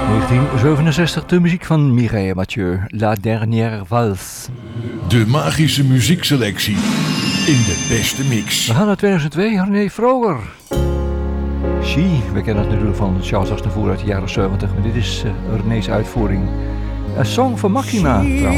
1967, de muziek van Mireille Mathieu, La Dernière Valse. De magische muziekselectie in de beste mix. We gaan naar 2002, René Vroger. She, we kennen het natuurlijk van Charles Aznavour uit de jaren 70, maar dit is René's uitvoering. A Song for Maxima trouwens.